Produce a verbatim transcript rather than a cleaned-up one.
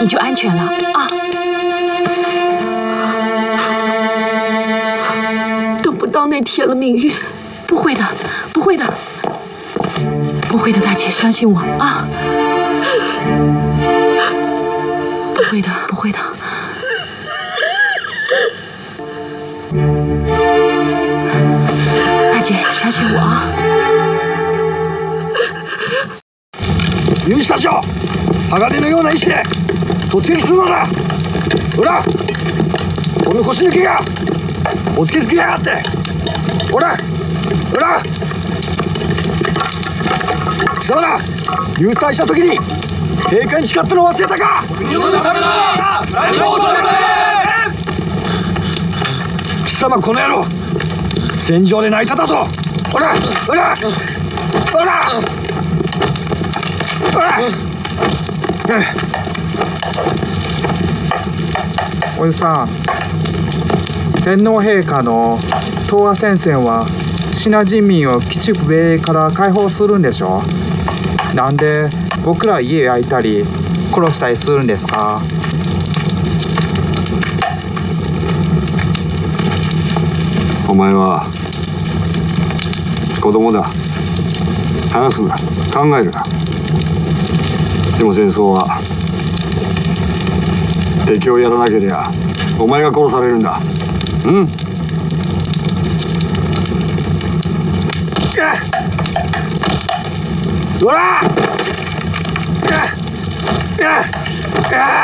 你就安全了啊！ 等不到那天了，明玉。 不会的，不会的，不会的，大姐，相信我啊！不会的，不会的。大姐，相信我啊！ 勇士たちよ、鋼のような意志で突撃するのだ。ほら、この腰抜けがおつけづけやがって。ほらほら、貴様ら入隊した時に警戒に誓ったのを忘れたか。国のためだ。何も恐れません。貴様この野郎、戦場で泣いただと。ほらほらほらほら。 おじさん、天皇陛下の東亜戦線はシナ人民を鬼畜米英から解放するんでしょ。なんで僕ら家焼いたり殺したりするんですか。 お前は子供だ。話すな、考えるな。でも戦争は敵をやらなければお前が殺されるんだ。うん。ほら！